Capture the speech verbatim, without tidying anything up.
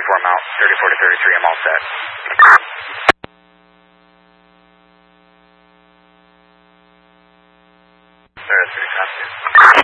thirty-four, I'm out. thirty-four to thirty-three, I'm all set. thirty-three, copy.